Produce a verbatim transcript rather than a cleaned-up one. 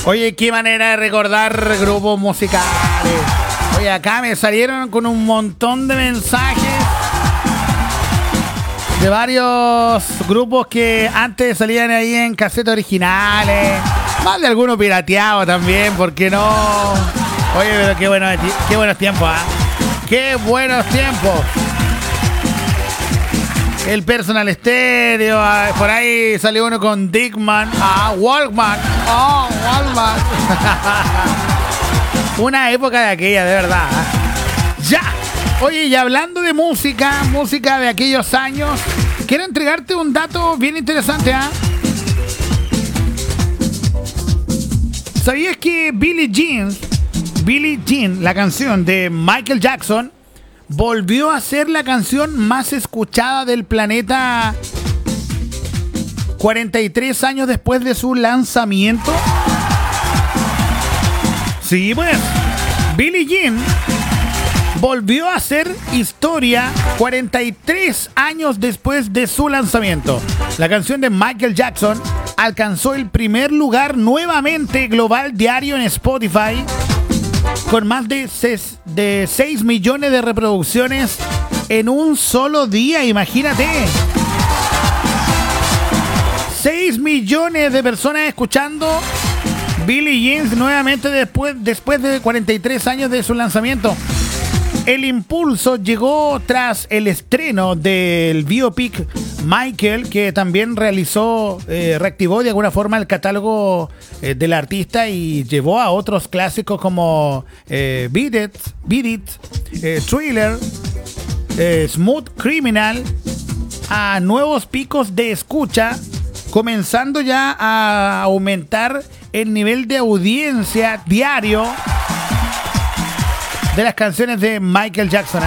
Oye, qué manera de recordar grupos musicales. Oye, acá me salieron con un montón de mensajes de varios grupos que antes salían ahí en casetas originales. Más de algunos pirateados también, ¿por qué no? Oye, pero qué, bueno, qué buenos tiempos, ¿ah? ¿eh? Qué buenos tiempos. El Personal Stereo, por ahí salió uno con Dickman, ah, Walkman, oh, Walkman. Una época de aquella, de verdad. ¿eh? Ya. Oye, y hablando de música, música de aquellos años, quiero entregarte un dato bien interesante, ¿ah? ¿eh? ¿Sabías que Billie Jean, Billie Jean, la canción de Michael Jackson, volvió a ser la canción más escuchada del planeta cuarenta y tres años después de su lanzamiento? Sí, pues, Billie Jean volvió a hacer historia cuarenta y tres años después de su lanzamiento. La canción de Michael Jackson alcanzó el primer lugar nuevamente global diario en Spotify, con más de seis millones de reproducciones en un solo día, imagínate. seis millones de personas escuchando Billie Jean nuevamente después, después de cuarenta y tres años de su lanzamiento. El impulso llegó tras el estreno del biopic Michael, que también realizó, eh, reactivó de alguna forma el catálogo eh, del artista y llevó a otros clásicos como eh, Beat It, Beat It, eh, Thriller, eh, Smooth Criminal a nuevos picos de escucha, comenzando ya a aumentar el nivel de audiencia diario de las canciones de Michael Jackson.